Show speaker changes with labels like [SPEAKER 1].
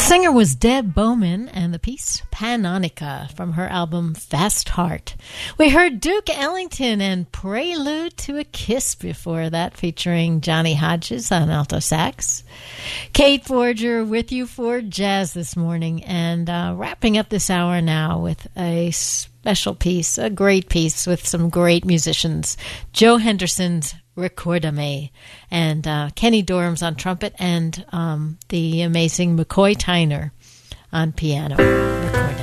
[SPEAKER 1] singer was Deb Bowman, and the piece Panonica from her album Fast Heart. We heard Duke Ellington and Prelude to a Kiss before that, featuring Johnny Hodges on alto sax. Kate Forger with you for jazz this morning, and wrapping up this hour now with a special piece, a great piece with some great musicians. Joe Henderson's Recordame, and Kenny Dorham's on trumpet, and the amazing McCoy Tyner on piano. Recordame.